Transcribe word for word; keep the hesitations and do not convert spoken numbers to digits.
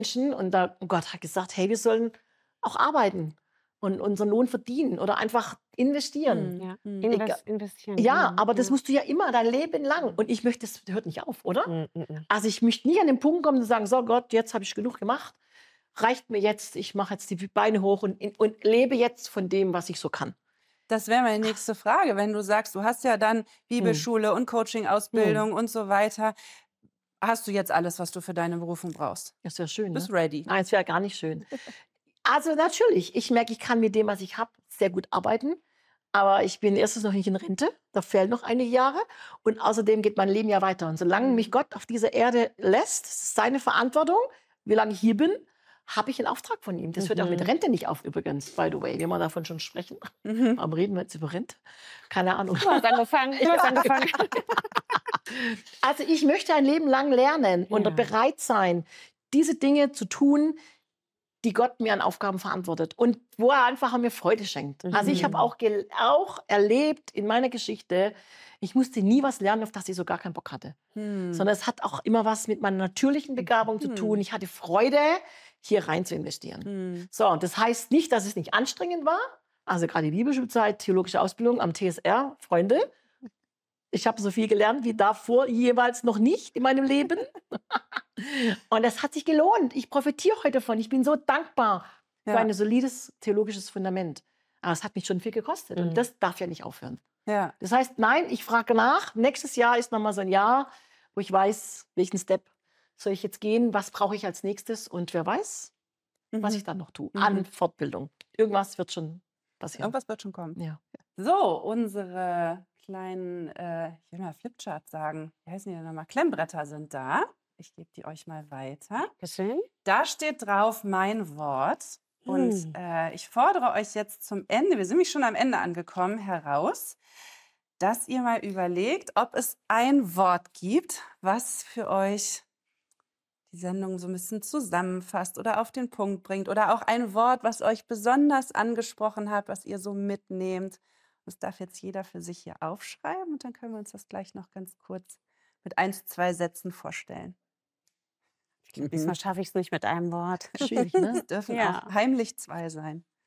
Menschen und da Gott hat gesagt: „Hey, wir sollen auch arbeiten und unseren Lohn verdienen oder einfach investieren." Mhm. Ja, Mhm. Ega invest investieren, ja, genau, aber das ja. musst du ja immer dein Leben lang und ich möchte das hört nicht auf, oder? Mhm, mhm. Also, ich möchte nie an den Punkt kommen zu sagen: „So Gott, jetzt habe ich genug gemacht. Reicht mir jetzt. Ich mache jetzt die Beine hoch und in und lebe jetzt von dem, was ich so kann." Das wäre meine nächste Frage, wenn du sagst, du hast ja dann Mhm. Bibelschule und Mhm. Coaching-Ausbildung und so weiter. Hast du jetzt alles, was du für deine Berufung brauchst? Das wäre schön, Bist ne? ready? Nein, es wäre gar nicht schön. Also, natürlich, ich merke, ich kann mit dem, was ich habe, sehr gut arbeiten, aber ich bin erstens noch nicht in Rente, da fehlen noch einige Jahre und außerdem geht mein Leben ja weiter und solange mich Mhm. Gott auf dieser Erde lässt, das ist seine Verantwortung, wie lange ich hier bin, habe ich 'n Auftrag von ihm. Das hört auch mit Mhm. Rente nicht auf übrigens, by the way, wenn wir davon schon sprechen. Mhm. Warum reden wir jetzt über Rente? Keine Ahnung. Du hast angefangen, du hast Ja. angefangen. Also, ich möchte ein Leben lang lernen und Ja. bereit sein, diese Dinge zu tun, die Gott mir an Aufgaben verantwortet und wo er einfach mir Freude schenkt. Also, ich habe Mhm. auch gel auch erlebt in meiner Geschichte, ich musste nie was lernen, auf das ich so gar keinen Bock hatte, Mhm. sondern es hat auch immer was mit meiner natürlichen Begabung zu tun. Mhm. Ich hatte Freude, hier rein zu investieren. Mhm. So, und das heißt nicht, dass es nicht anstrengend war. Also, grade die Bibelschulzeit, theologische Ausbildung am T S R, Freunde, ich habe so viel gelernt wie davor jeweils noch nicht in meinem Leben. Und es hat sich gelohnt. Ich profitiere heute davon. Ich bin so dankbar für Ja. ein solides theologisches Fundament. Aber es hat mich schon viel gekostet und Mhm. das darf ja nicht aufhören. Ja. Das heißt, nein, ich frage nach. Nächstes Jahr ist noch mal so 'n Jahr, wo ich weiß, welchen Step soll ich jetzt gehen? Was brauche ich als Nächstes? Und wer weiß, was ich Mhm. dann noch tue an Mhm. Fortbildung. Irgendwas wird schon passieren. Irgendwas wird schon kommen. Ja. So, unsere kleinen, äh, ich will mal Flipcharts sagen, wie heißen die denn noch mal? Klemmbretter sind da. Ich gebe die euch mal weiter. Dankeschön. Da steht drauf mein Wort und, Mhm. äh, ich fordere euch jetzt zum Ende, wir sind nämlich schon am Ende angekommen, heraus, dass ihr mal überlegt, ob es ein Wort gibt, was für euch die Sendung so 'n bisschen zusammenfasst oder auf den Punkt bringt oder auch ein Wort, was euch besonders angesprochen hat, was ihr so mitnehmt. Das darf jetzt jeder für sich hier aufschreiben und dann können wir uns das gleich noch ganz kurz mit eins, zwei Sätzen vorstellen. Ich glaube, diesmal schaffe ich's nicht mit einem Wort. Schwierig, ne? Es dürfen auch Ja. heimlich zwei sein.